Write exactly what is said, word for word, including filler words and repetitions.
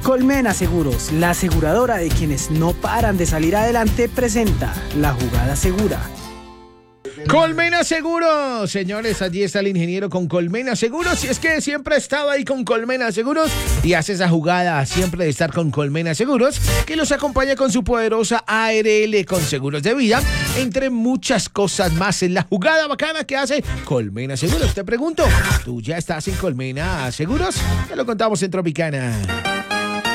Colmena Seguros, la aseguradora de quienes no paran de salir adelante, presenta La Jugada Segura. Colmena Seguros, señores, allí está el ingeniero con Colmena Seguros. Y es que siempre ha estado ahí con Colmena Seguros y hace esa jugada siempre de estar con Colmena Seguros, que los acompaña con su poderosa A R L con seguros de vida, entre muchas cosas más. En la jugada bacana que hace Colmena Seguros. Te pregunto, ¿tú ya estás en Colmena Seguros? Te lo contamos en Tropicana.